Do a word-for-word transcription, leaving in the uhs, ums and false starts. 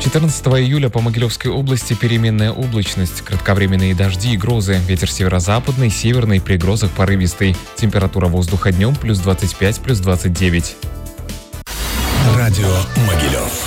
четырнадцатого июля по Могилевской области переменная облачность, кратковременные дожди и грозы. Ветер северо-западный, северный, при грозах порывистый. Температура воздуха днем плюс двадцать пять, плюс двадцать девять. Радио Могилев.